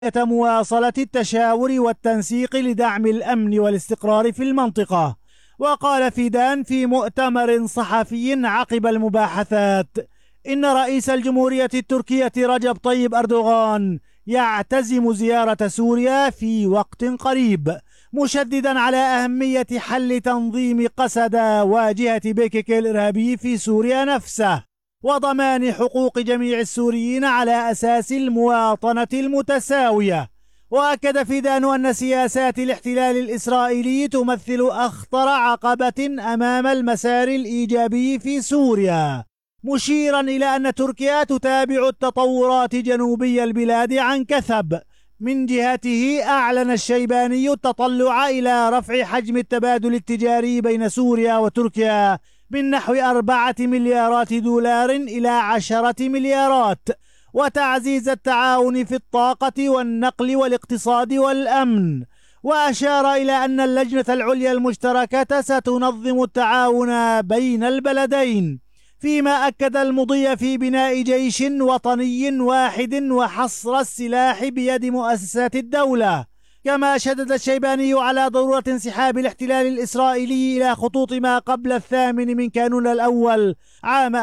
مواصلة التشاور والتنسيق لدعم الأمن والاستقرار في المنطقة. وقال فيدان في مؤتمر صحفي عقب المباحثات إن رئيس الجمهورية التركية رجب طيب أردوغان يعتزم زيارة سوريا في وقت قريب، مشددا على أهمية حل تنظيم قسد واجهة بيكيك الإرهابي في سوريا نفسه، وضمان حقوق جميع السوريين على أساس المواطنة المتساوية. وأكد فيدان أن سياسات الاحتلال الإسرائيلي تمثل أخطر عقبة أمام المسار الإيجابي في سوريا، مشيرا إلى أن تركيا تتابع التطورات جنوبي البلاد عن كثب. من جهته أعلن الشيباني التطلع إلى رفع حجم التبادل التجاري بين سوريا وتركيا من نحو 4 مليارات دولار إلى 10 مليارات، وتعزيز التعاون في الطاقة والنقل والاقتصاد والأمن. وأشار إلى أن اللجنة العليا المشتركة ستنظم التعاون بين البلدين، فيما أكد المضي في بناء جيش وطني واحد وحصر السلاح بيد مؤسسات الدولة. كما شدد الشيباني على ضرورة انسحاب الاحتلال الإسرائيلي إلى خطوط ما قبل 8 من كانون الأول عام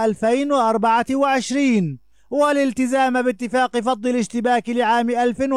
2024، والالتزام باتفاق فض الاشتباك لعام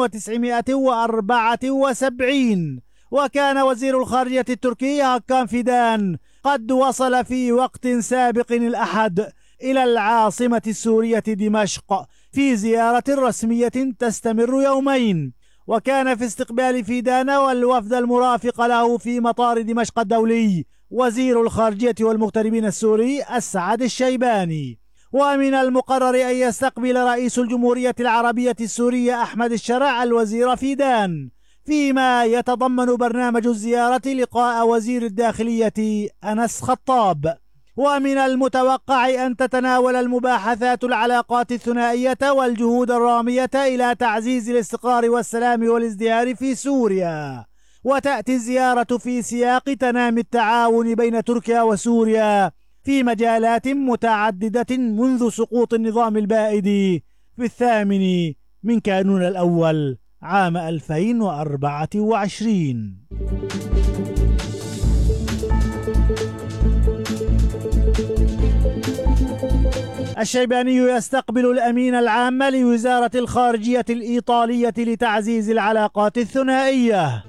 1974. وكان وزير الخارجية التركي هاكان فيدان قد وصل في وقت سابق الأحد إلى العاصمة السورية دمشق في زيارة رسمية تستمر يومين. وكان في استقبال فيدان والوفد المرافق له في مطار دمشق الدولي وزير الخارجية والمغتربين السوري أسعد الشيباني. ومن المقرر أن يستقبل رئيس الجمهورية العربية السورية أحمد الشرع الوزير فيدان، فيما يتضمن برنامج الزيارة لقاء وزير الداخلية أنس خطاب. ومن المتوقع أن تتناول المباحثات العلاقات الثنائية والجهود الرامية إلى تعزيز الاستقرار والسلام والازدهار في سوريا. وتأتي الزيارة في سياق تنامي التعاون بين تركيا وسوريا في مجالات متعددة منذ سقوط النظام البائد في 8 من كانون الأول عام 2024. الشيباني يستقبل الأمين العام لوزارة الخارجية الإيطالية لتعزيز العلاقات الثنائية.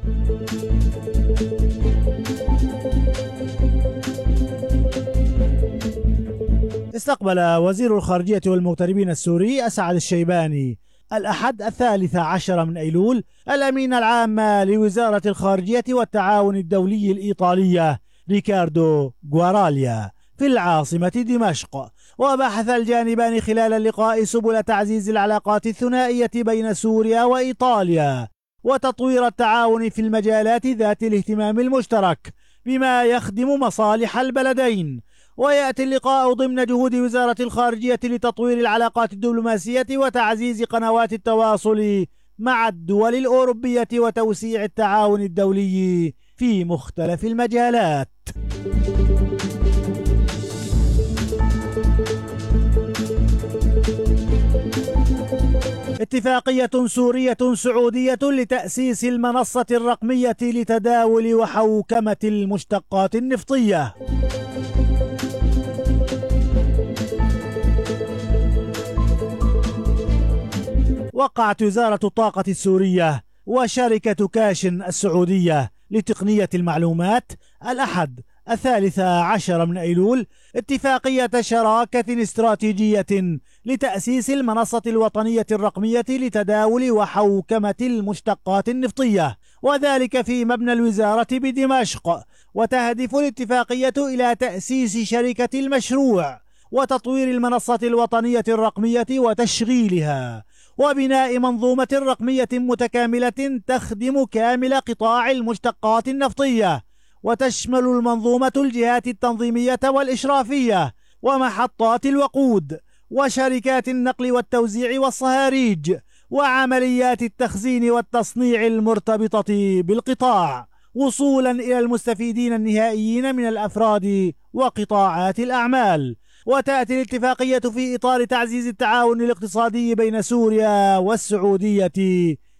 استقبل وزير الخارجية والمغتربين السوري أسعد الشيباني الأحد 13 من أيلول الأمين العام لوزارة الخارجية والتعاون الدولي الإيطالية ريكاردو غواراليا في العاصمة دمشق. وبحث الجانبان خلال اللقاء سبل تعزيز العلاقات الثنائية بين سوريا وإيطاليا وتطوير التعاون في المجالات ذات الاهتمام المشترك بما يخدم مصالح البلدين. ويأتي اللقاء ضمن جهود وزارة الخارجية لتطوير العلاقات الدبلوماسية وتعزيز قنوات التواصل مع الدول الأوروبية وتوسيع التعاون الدولي في مختلف المجالات. اتفاقية سورية سعودية لتأسيس المنصة الرقمية لتداول وحوكمة المشتقات النفطية. وقعت وزارة الطاقة السورية وشركة كاشن السعودية لتقنية المعلومات الأحد 13 من أيلول اتفاقية شراكة استراتيجية لتأسيس المنصة الوطنية الرقمية لتداول وحوكمة المشتقات النفطية، وذلك في مبنى الوزارة بدمشق. وتهدف الاتفاقية إلى تأسيس شركة المشروع وتطوير المنصة الوطنية الرقمية وتشغيلها وبناء منظومة رقمية متكاملة تخدم كامل قطاع المشتقات النفطية، وتشمل المنظومة الجهات التنظيمية والإشرافية ومحطات الوقود وشركات النقل والتوزيع والصهاريج وعمليات التخزين والتصنيع المرتبطة بالقطاع، وصولا إلى المستفيدين النهائيين من الأفراد وقطاعات الأعمال. وتأتي الاتفاقية في إطار تعزيز التعاون الاقتصادي بين سوريا والسعودية